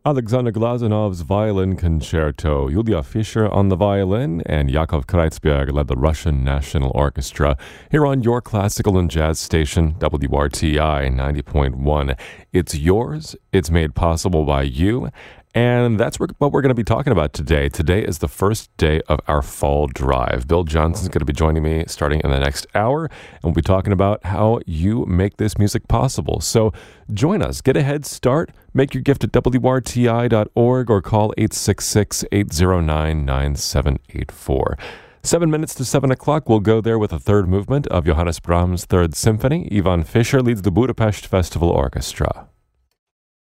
Alexander Glazanov's Violin Concerto, Yulia Fischer on the violin, and Yakov Kreitsberg led the Russian National Orchestra here on your classical and jazz station, WRTI 90.1. It's yours, it's made possible by you, and that's what we're going to be talking about today. Today is the first day of our fall drive. Bill Johnson's going to be joining me starting in the next hour, and we'll be talking about how you make this music possible. So join us. Get a head start. Make your gift at WRTI.org or call 866-809-9784. 7 minutes to 7 o'clock, we'll go there with the third movement of Johannes Brahms' Third Symphony. Ivan Fischer leads the Budapest Festival Orchestra.